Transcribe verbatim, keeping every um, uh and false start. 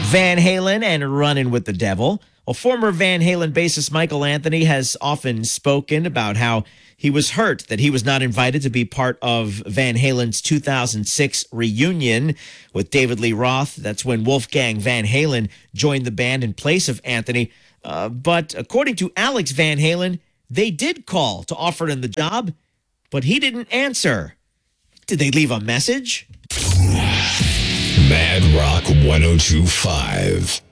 Van Halen and Running with the Devil. Well, former Van Halen bassist Michael Anthony has often spoken about how he was hurt that he was not invited to be part of Van Halen's two thousand six reunion with David Lee Roth. That's when Wolfgang Van Halen joined the band in place of Anthony. Uh, but according to Alex Van Halen, they did call to offer him the job, but he didn't answer. Did they leave a message? Mad Rock ten twenty-five.